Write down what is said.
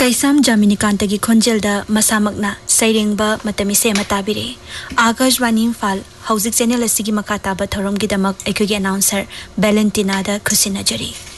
कैसाम जामिनीकांतगी खोंजेलदा मसामकना सैरेंगबा मतमिसे मताबिरे Akashvani Imphal हौजिक channel असिगी मखाताबा थोरमगिदमक एकोगी announcer वैलेंटिनादा खुसिनजरी।